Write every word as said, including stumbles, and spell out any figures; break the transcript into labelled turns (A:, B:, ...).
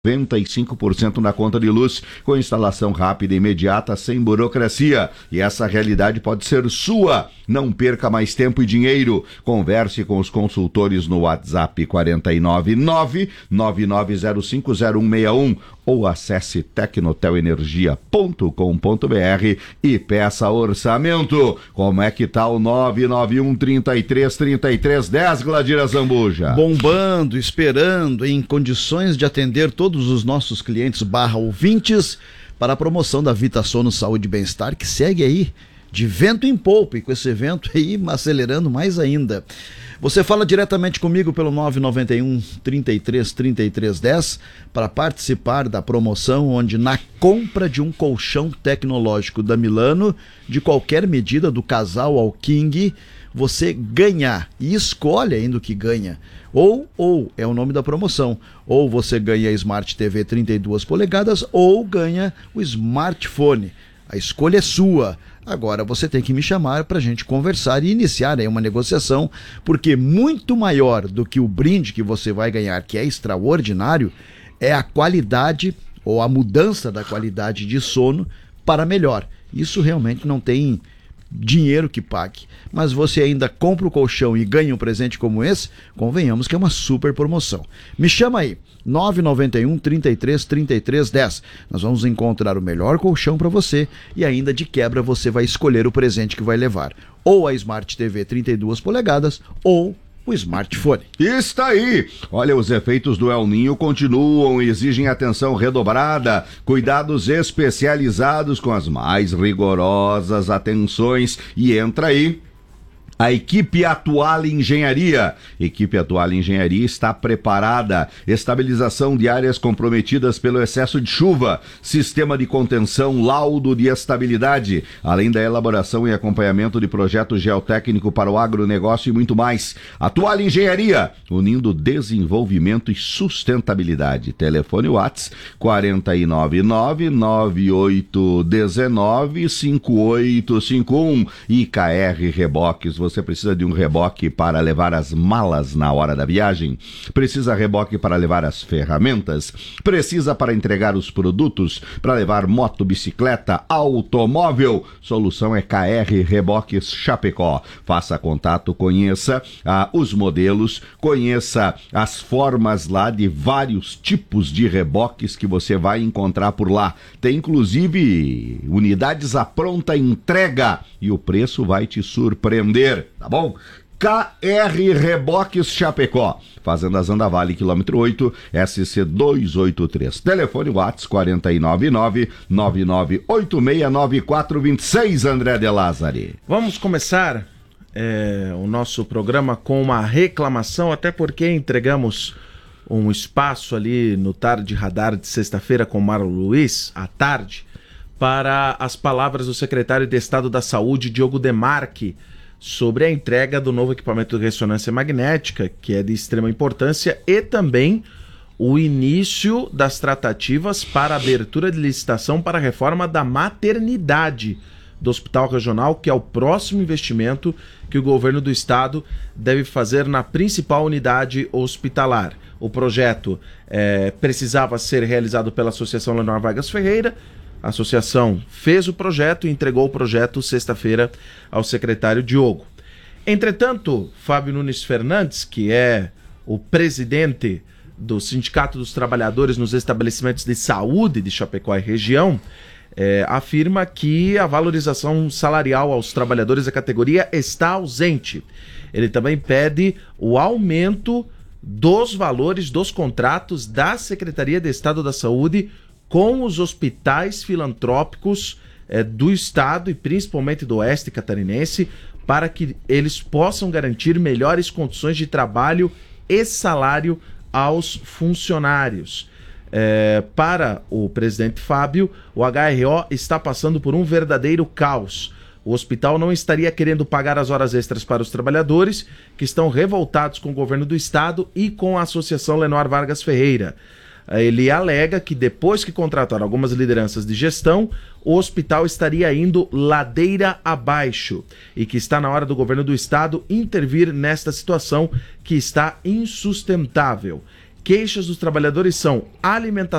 A: noventa e cinco por cento na conta de luz, com instalação rápida e imediata, sem burocracia. E essa realidade pode ser sua. Não perca mais tempo e dinheiro. Converse com os consultores no WhatsApp quatro nove nove, nove nove zero cinco zero um seis um ou acesse tecnotelenergia ponto com ponto br e peça orçamento. Como é que tá o nove nove um, trinta e três, trinta e três, dez, Gladira Zambuja?
B: Bombando, esperando, em condições de atender todos os nossos clientes barra ouvintes para a promoção da Vita Sono Saúde e Bem-Estar, que segue aí de vento em polpa, e com esse evento aí acelerando mais ainda. Você fala diretamente comigo pelo nove nove um, trinta e três, trinta e três, dez para participar da promoção, onde na compra de um colchão tecnológico da Milano, de qualquer medida, do casal ao king, você ganha, e escolhe ainda o que ganha. Ou, ou, é o nome da promoção, ou você ganha a Smart T V trinta e duas polegadas, ou ganha o smartphone. A escolha é sua. Agora você tem que me chamar para a gente conversar e iniciar aí uma negociação, porque muito maior do que o brinde que você vai ganhar, que é extraordinário, é a qualidade ou a mudança da qualidade de sono para melhor. Isso realmente não tem dinheiro que pague. Mas você ainda compra o colchão e ganha um presente como esse, convenhamos que é uma super promoção. Me chama aí, nove nove um, trinta e três, trinta e três, dez. Nós vamos encontrar o melhor colchão para você e ainda de quebra você vai escolher o presente que vai levar. Ou a Smart T V trinta e duas polegadas ou o smartphone.
A: Está aí! Olha, os efeitos do El Ninho continuam e exigem atenção redobrada, cuidados especializados com as mais rigorosas atenções. E entra aí a equipe Atual Engenharia. Equipe Atual Engenharia está preparada. Estabilização de áreas comprometidas pelo excesso de chuva. Sistema de contenção, laudo de estabilidade. Além da elaboração e acompanhamento de projeto geotécnico para o agronegócio e muito mais. Atual Engenharia, unindo desenvolvimento e sustentabilidade. Telefone WhatsApp quatro nove nove, nove oito um nove, cinco oito cinco um. I K R Reboques. Você precisa de um reboque para levar as malas na hora da viagem? Precisa reboque para levar as ferramentas? Precisa para entregar os produtos? Para levar moto, bicicleta, automóvel? Solução é K R Reboques Chapecó. Faça contato, conheça ah, os modelos, conheça as formas lá de vários tipos de reboques que você vai encontrar por lá. Tem inclusive unidades à pronta entrega e o preço vai te surpreender. Tá bom? K R Reboques Chapecó, Fazenda Zanda Vale, quilômetro oito, S C duzentos e oitenta e três. Telefone WhatsApp quatro nove nove, nove nove oito seis, nove quatro dois seis, André de Lázari.
C: Vamos começar é, o nosso programa com uma reclamação, até porque entregamos um espaço ali no Tarde Radar de sexta-feira com Marlon Luiz, à tarde, para as palavras do secretário de Estado da Saúde, Diogo Demarque, sobre a entrega do novo equipamento de ressonância magnética, que é de extrema importância, e também o início das tratativas para a abertura de licitação para a reforma da maternidade do Hospital Regional, que é o próximo investimento que o governo do estado deve fazer na principal unidade hospitalar. O projeto é, precisava ser realizado pela Associação Leonor Vargas Ferreira. A associação fez o projeto e entregou o projeto sexta-feira ao secretário Diogo. Entretanto, Fábio Nunes Fernandes, que é o presidente do Sindicato dos Trabalhadores nos Estabelecimentos de Saúde de Chapecó e região, é, afirma que a valorização salarial aos trabalhadores da categoria está ausente. Ele também pede o aumento dos valores dos contratos da Secretaria de Estado da Saúde com os hospitais filantrópicos eh, do estado e principalmente do oeste catarinense, para que eles possam garantir melhores condições de trabalho e salário aos funcionários. Eh, para o presidente Fábio, o H R O está passando por um verdadeiro caos. O hospital não estaria querendo pagar as horas extras para os trabalhadores, que estão revoltados com o governo do estado e com a Associação Leonor Vargas Ferreira. Ele alega que depois que contrataram algumas lideranças de gestão, o hospital estaria indo ladeira abaixo e que está na hora do governo do estado intervir nesta situação que está insustentável. Queixas dos trabalhadores são alimentação